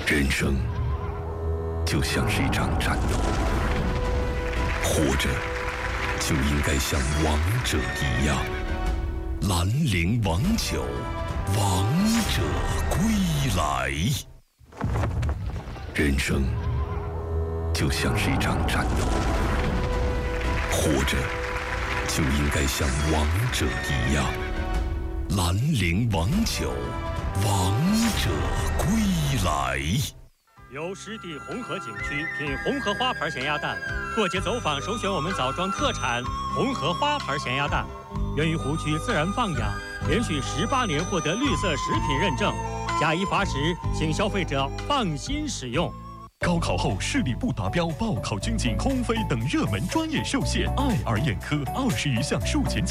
人生就像是一场战斗，活着就应该像王者一样。兰陵王酒，王者归来。人生就像是一场战斗，活着就应该像王者一样。兰陵王酒，王者归来。 由湿地红河景区品红河花牌咸鸭蛋，过节走访首选我们枣庄特产红河花牌咸鸭蛋，源于湖区自然放养，连续18年获得绿色食品认证。假一罚食，请消费者放心使用。 高考后视力不达标，报考军警、空飞等热门专业受限。爱尔眼科20余项术前